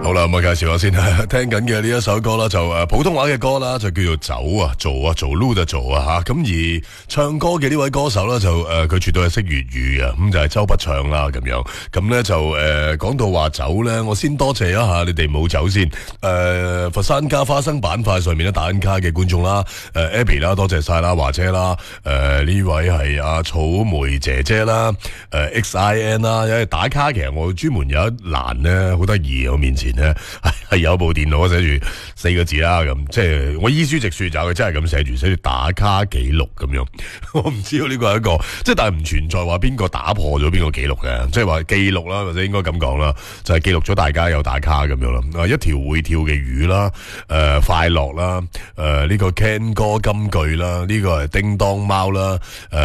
好啦，咁啊介紹下先，聽緊嘅呢一首歌啦，就普通話嘅歌啦，就叫做走啊，做啊，做擼就做啊吓。咁而唱歌嘅呢位歌手咧，就佢絕對係識粵語嘅，咁就係周筆暢啦咁樣。咁咧就講到話走咧，我先多謝一下你哋冇走先。佛山加花生板塊上面咧打緊卡嘅觀眾啦，Abby 啦，多謝晒啦，華姐啦，呢位係阿草莓姐姐啦，XIN 啦，因為打卡其實我專門有一欄咧，好得意，我面前咧係有部電腦寫住4個字啦，咁即係我依書直說就佢真係咁寫住打卡記錄咁樣。我唔知道呢個係一個即係，但係唔存在話邊個打破咗邊個記錄嘅，即係話記錄啦，或者應該咁講啦，就係記錄咗大家有打卡咁樣啦。一條會跳嘅魚啦，快樂啦，呢個 Ken 哥金句啦，呢個係叮當貓啦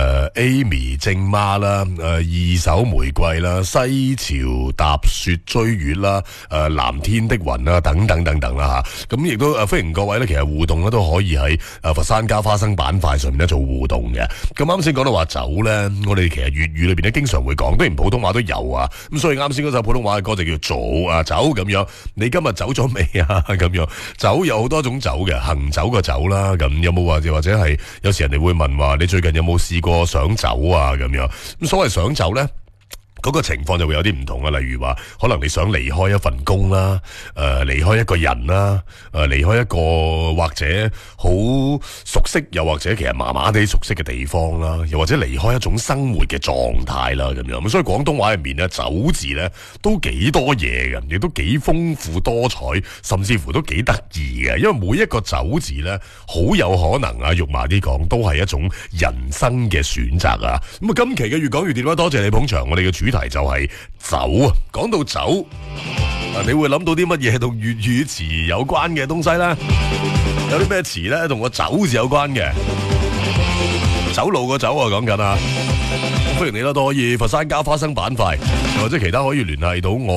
，Amy 正媽啦，二手玫瑰啦，西潮踏雪追月啦，藍天的雲啦，等等等等啦吓，咁亦都歡迎各位咧，其實互動咧都可以喺佛山加花生板塊上面咧做互動嘅。咁啱先講到話走咧，我哋其實粵語裏邊咧經常會講，當然普通話都有啊。咁所以啱先嗰首普通話嘅歌就叫做啊走咁樣。你今日走咗未啊？咁樣走有好多種走嘅，行走個走啦。咁有冇或者係有時人哋會問話你最近有冇試過想走啊？咁樣咁所謂想走咧，嗰個情況就會有啲唔同啊，例如話可能你想離開一份工啦，離開一個人啦，離開一個或者好熟悉又或者其實麻麻地熟悉嘅地方啦，又或者離開一種生活嘅狀態啦咁樣。咁所以廣東話入面咧走字咧都幾多嘢嘅，亦都幾豐富多彩，甚至乎都幾得意嘅。因為每一個走字咧好有可能啊，肉麻啲講都係一種人生嘅選擇啊。咁啊，今期嘅粵講粵電話多謝你捧場，我哋嘅主題就係走啊！講到走，你會諗到啲乜嘢同粵語詞有關嘅東西咧？有啲咩詞咧同個走字有關嘅？走路個走啊，講緊啊！歡迎你啦，都可以佛山加花生板塊，或者其他可以聯繫到我。